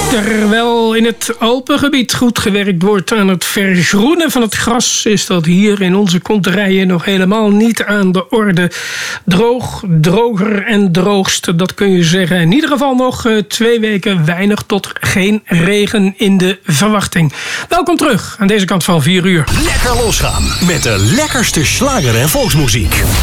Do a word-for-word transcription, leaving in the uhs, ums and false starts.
Terwijl in het Alpengebied goed gewerkt wordt aan het vergroenen van het gras, is dat hier in onze konterijen nog helemaal niet aan de orde. Droog, droger en droogst, dat kun je zeggen. In ieder geval nog uh, twee weken weinig tot geen regen in de verwachting. Welkom terug aan deze kant van vier uur. Lekker losgaan met de lekkerste slager en volksmuziek.